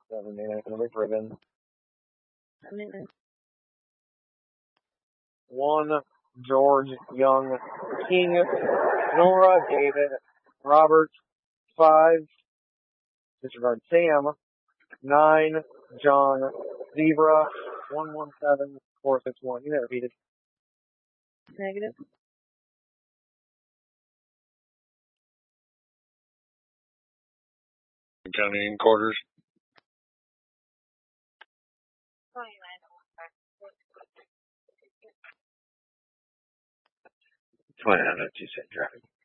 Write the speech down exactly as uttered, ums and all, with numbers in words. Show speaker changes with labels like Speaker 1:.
Speaker 1: Seven man economic ribbon. One, George Young King. Nora David Robert. Five, disregard Sam. Nine, John Zebra. One one seven four six one. You never beat it. Negative.
Speaker 2: Counting in quarters.
Speaker 1: Twenty nine oh two cent traffic.